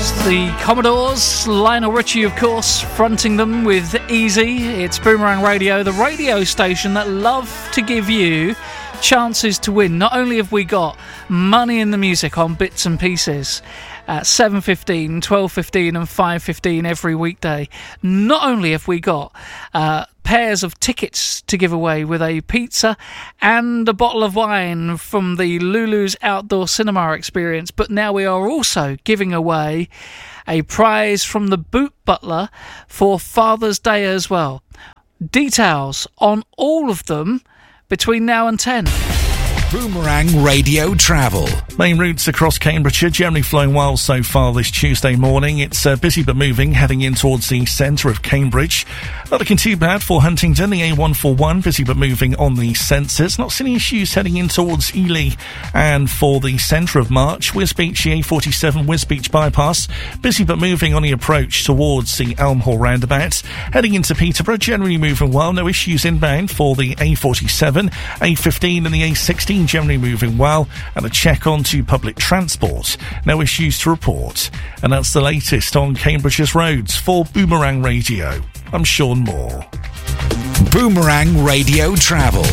The Commodores, Lionel Richie, of course, fronting them with Easy. It's Boomerang Radio, the radio station that love to give you chances to win. Not only have we got money in the music on bits and pieces at 7:15, 12:15 and 5:15 every weekday, not only have we got pairs of tickets to give away with a pizza and a bottle of wine from the Lulu's Outdoor Cinema Experience, but now we are also giving away a prize from the Boot Butler for Father's Day as well. Details on all of them between now and 10. Boomerang Radio Travel. Main routes across Cambridgeshire generally flowing well so far this Tuesday morning. It's busy but moving, heading in towards the centre of Cambridge. Not looking too bad for Huntingdon, the A141, busy but moving on the sensors. Not seeing issues heading in towards Ely. And for the centre of March, Wisbech, the A47 Wisbech bypass, busy but moving on the approach towards the Elmhall roundabout. Heading into Peterborough, generally moving well, no issues inbound for the A47, A15 and the A16 generally moving well, and a check onto public transport. No issues to report. And that's the latest on Cambridgeshire's roads. For Boomerang Radio, I'm Sean Moore. Boomerang Radio Travel.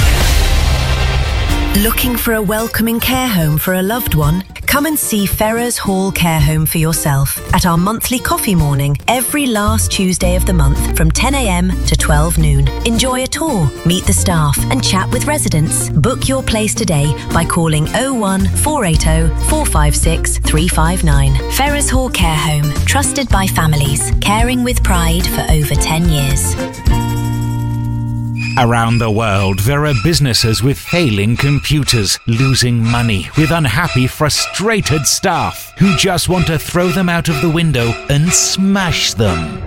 Looking for a welcoming care home for a loved one? Come and see Ferrers Hall Care Home for yourself at our monthly coffee morning every last Tuesday of the month from 10 a.m. to 12 noon. Enjoy a tour, meet the staff and chat with residents. Book your place today by calling 01 480 456 359. Ferrers Hall Care Home, trusted by families, caring with pride for over 10 years. Around the world, there are businesses with failing computers, losing money, with unhappy, frustrated staff who just want to throw them out of the window and smash them.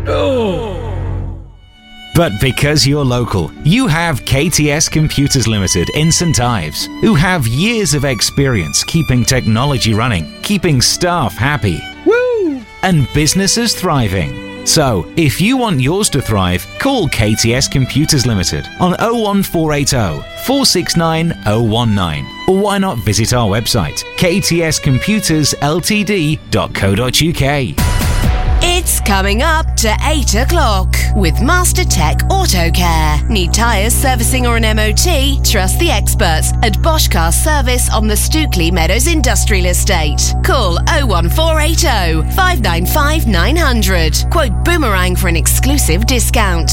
But because you're local, you have KTS Computers Limited in St Ives, who have years of experience keeping technology running, keeping staff happy, and businesses thriving. So, if you want yours to thrive, call KTS Computers Limited on 01480 469 019. Or why not visit our website, ktscomputersltd.co.uk. It's coming up to 8 o'clock with Master Tech Auto Care. Need tyres, servicing or an MOT? Trust the experts at Bosch Car Service on the Stookley Meadows Industrial Estate. Call 01480 595 900. Quote Boomerang for an exclusive discount.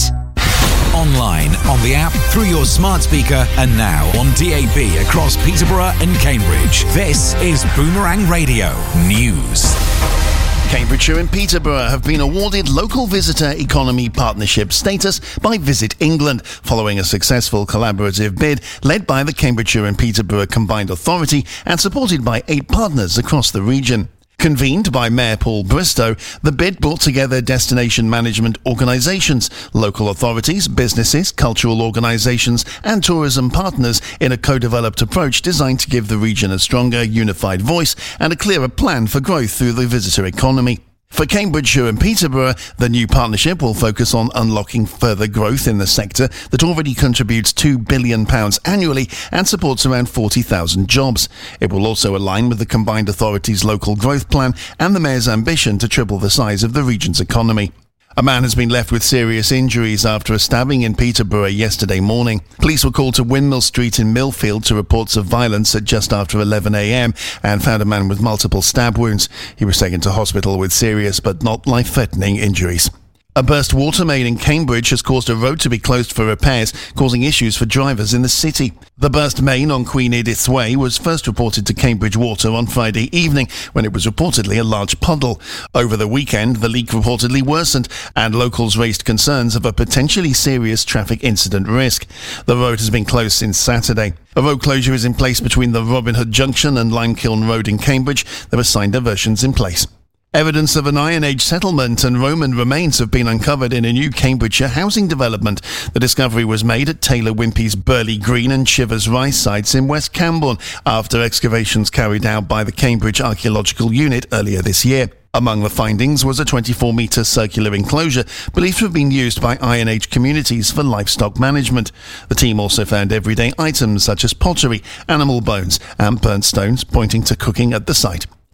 Online, on the app, through your smart speaker, and now on DAB across Peterborough and Cambridge. This is Boomerang Radio News. Cambridgeshire and Peterborough have been awarded Local Visitor Economy Partnership status by Visit England, following a successful collaborative bid led by the Cambridgeshire and Peterborough Combined Authority and supported by 8 partners across the region. Convened by Mayor Paul Bristow, the bid brought together destination management organisations, local authorities, businesses, cultural organisations and tourism partners in a co-developed approach designed to give the region a stronger, unified voice and a clearer plan for growth through the visitor economy. For Cambridgeshire and Peterborough, the new partnership will focus on unlocking further growth in the sector that already contributes £2 billion annually and supports around 40,000 jobs. It will also align with the Combined Authority's local growth plan and the Mayor's ambition to triple the size of the region's economy. A man has been left with serious injuries after a stabbing in Peterborough yesterday morning. Police were called to Windmill Street in Millfield to reports of violence at just after 11 a.m. and found a man with multiple stab wounds. He was taken to hospital with serious but not life-threatening injuries. A burst water main in Cambridge has caused a road to be closed for repairs, causing issues for drivers in the city. The burst main on Queen Edith's Way was first reported to Cambridge Water on Friday evening, when it was reportedly a large puddle. Over the weekend, the leak reportedly worsened, and locals raised concerns of a potentially serious traffic incident risk. The road has been closed since Saturday. A road closure is in place between the Robin Hood Junction and Limekiln Road in Cambridge. There are sign diversions in place. Evidence of an Iron Age settlement and Roman remains have been uncovered in a new Cambridgeshire housing development. The discovery was made at Taylor Wimpey's Burley Green and Chivers Rise sites in West Cambourne after excavations carried out by the Cambridge Archaeological Unit earlier this year. Among the findings was a 24-metre circular enclosure believed to have been used by Iron Age communities for livestock management. The team also found everyday items such as pottery, animal bones and burnt stones pointing to cooking at the site.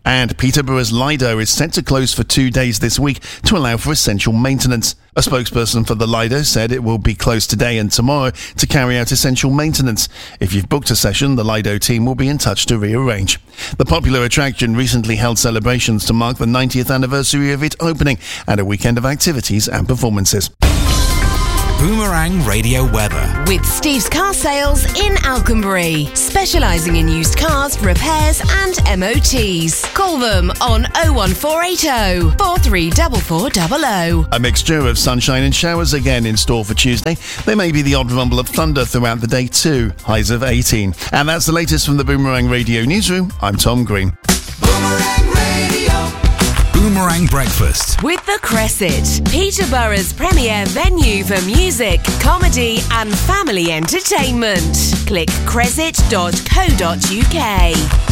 And Peterborough's Lido is set to close for 2 days this week to allow for essential maintenance. A spokesperson for the Lido said it will be closed today and tomorrow to carry out essential maintenance. If you've booked a session, the Lido team will be in touch to rearrange. The popular attraction recently held celebrations to mark the 90th anniversary of its opening and a weekend of activities and performances. Boomerang Radio weather. With Steve's Car Sales in Alconbury, specialising in used cars, repairs and MOTs. Call them on 01480 434400. A mixture of sunshine and showers again in store for Tuesday. There may be the odd rumble of thunder throughout the day too. Highs of 18. And that's the latest from the Boomerang Radio Newsroom. I'm Tom Green. Boomerang Radio. Boomerang Breakfast. With the Cresset, Peterborough's premier venue for music, comedy and family entertainment. Click cresset.co.uk.